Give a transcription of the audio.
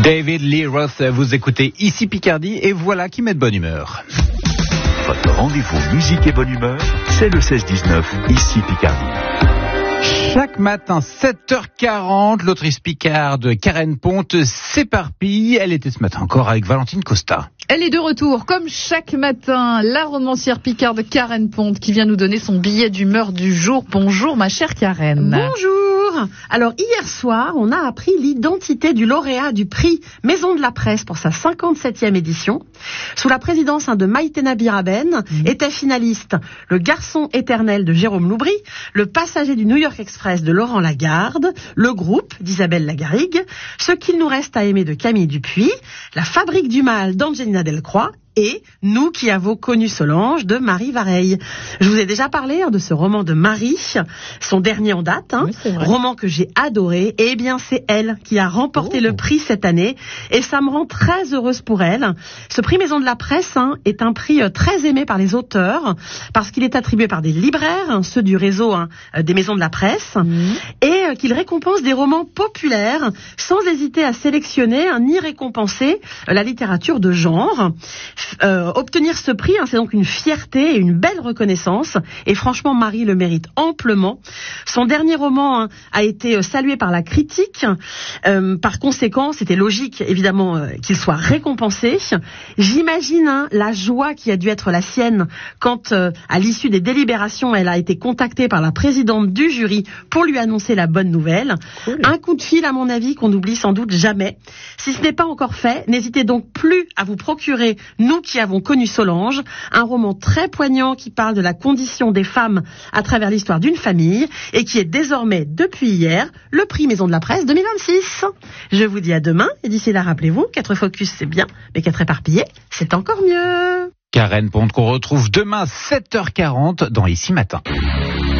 David Lee Roth, vous écoutez ici Picardie et voilà qui met de bonne humeur. Votre rendez-vous musique et bonne humeur, c'est le 16-19, ici Picardie. Chaque matin, 7h40, l'autrice picarde Karen Ponte s'éparpille. Elle était ce matin encore avec Valentine Costa. Elle est de retour, comme chaque matin, la romancière picarde Karen Ponte qui vient nous donner son billet d'humeur du jour. Bonjour ma chère Karen. Bonjour. Alors hier soir, on a appris l'identité du lauréat du prix Maison de la Presse pour sa 57e édition. Sous la présidence de Maïtena Biraben, étaient finalistes Le Garçon éternel de Jérôme Loubry, Le Passager du New York Express de Laurent Lagarde, Le Groupe d'Isabelle Lagarrigue, Ce qu'il nous reste à aimer de Camille Dupuis, La Fabrique du mal d'Angelina Delcroix, et Nous qui avons connu Solange de Marie Vareille. Je vous ai déjà parlé de ce roman de Marie, son dernier en date, Oui, roman que j'ai adoré. Et bien c'est elle qui a remporté le prix cette année et ça me rend très heureuse pour elle. Ce prix Maison de la Presse est un prix très aimé par les auteurs parce qu'il est attribué par des libraires, ceux du réseau des Maisons de la Presse, et qu'il récompense des romans populaires sans hésiter à sélectionner ni récompenser la littérature de genre. Obtenir ce prix, c'est donc une fierté et une belle reconnaissance. Et franchement, Marie le mérite amplement. Son dernier roman a été salué par la critique. Par conséquent, c'était logique, évidemment, qu'il soit récompensé. J'imagine la joie qui a dû être la sienne quand, à l'issue des délibérations, elle a été contactée par la présidente du jury pour lui annoncer la bonne nouvelle. Cool. Un coup de fil, à mon avis, qu'on n'oublie sans doute jamais. Si ce n'est pas encore fait, n'hésitez donc plus à vous procurer Nous qui avons connu Solange, un roman très poignant qui parle de la condition des femmes à travers l'histoire d'une famille et qui est désormais, depuis hier, le prix Maison de la Presse 2026. Je vous dis à demain et d'ici là, rappelez-vous, 4 focus c'est bien, mais 4 éparpillés, c'est encore mieux. Karen Ponte qu'on retrouve demain 7h40 dans Ici Matin.